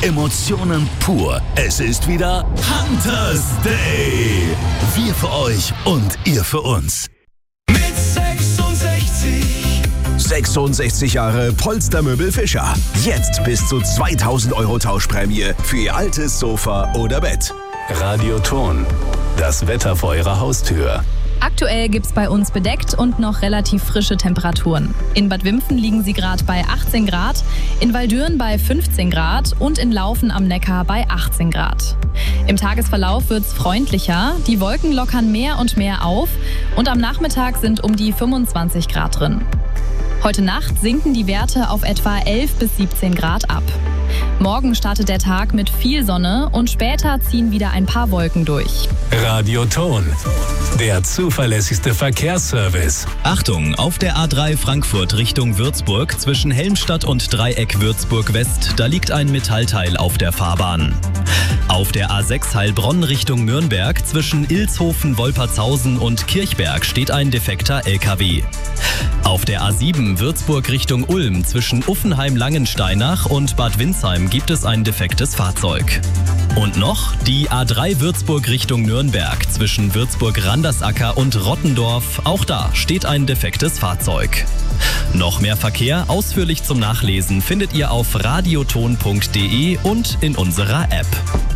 Emotionen pur. Es ist wieder Hunters Day. Wir für euch und ihr für uns. Mit 66 Jahre Polstermöbel Fischer. Jetzt bis zu 2.000 € Tauschprämie für Ihr altes Sofa oder Bett. Radioton. Das Wetter vor Ihrer Haustür. Aktuell gibt's bei uns bedeckt und noch relativ frische Temperaturen. In Bad Wimpfen liegen sie gerade bei 18 Grad, in Waldürn bei 15 Grad und in Laufen am Neckar bei 18 Grad. Im Tagesverlauf wird's freundlicher, die Wolken lockern mehr und mehr auf und am Nachmittag sind um die 25 Grad drin. Heute Nacht sinken die Werte auf etwa 11 bis 17 Grad ab. Morgen startet der Tag mit viel Sonne und später ziehen wieder ein paar Wolken durch. Radioton. Der zuverlässigste Verkehrsservice. Achtung, auf der A3 Frankfurt Richtung Würzburg zwischen Helmstadt und Dreieck Würzburg West, da liegt ein Metallteil auf der Fahrbahn. Auf der A6 Heilbronn Richtung Nürnberg zwischen Ilshofen, Wolpertshausen und Kirchberg steht ein defekter LKW. Auf der A7 Würzburg Richtung Ulm zwischen Uffenheim-Langensteinach und Bad Windsheim gibt es ein defektes Fahrzeug. Und noch die A3 Würzburg Richtung Nürnberg zwischen Würzburg-Randersacker und Rottendorf. Auch da steht ein defektes Fahrzeug. Noch mehr Verkehr ausführlich zum Nachlesen findet ihr auf radioton.de und in unserer App.